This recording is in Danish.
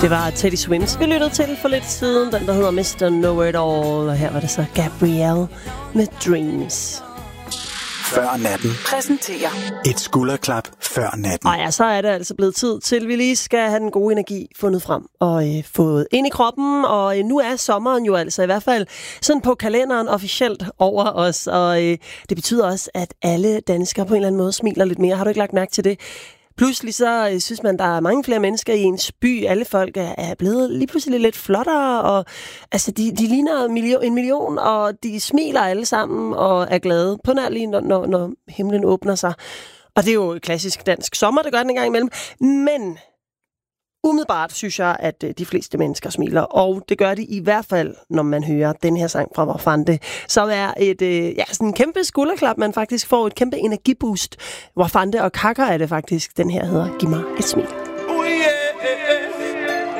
Det var Teddy Swims, vi lyttede til for lidt siden. Den, der hedder Mr. Know It All. Og her var det så Gabrielle med Dreams. Før natten. Præsenterer Et skulderklap før natten. Og ja, så er det altså blevet tid til, vi lige skal have den gode energi fundet frem og fået ind i kroppen. Og nu er sommeren jo altså i hvert fald sådan på kalenderen officielt over os. Og det betyder også, at alle danskere på en eller anden måde smiler lidt mere. Har du ikke lagt mærke til det? Pludselig så synes man, der er mange flere mennesker i ens by. Alle folk er blevet lige pludselig lidt flottere, og altså, de ligner en million, og de smiler alle sammen og er glade på nær lige, når himlen åbner sig. Og det er jo klassisk dansk sommer, det gør den en gang imellem. Men umiddelbart synes jeg, at de fleste mennesker smiler, og det gør de i hvert fald, når man hører den her sang fra Wafande, som er et sådan en kæmpe skulderklap, man faktisk får et kæmpe energiboost. Wafande og Kaka er det faktisk, den her hedder Giv mig et smil.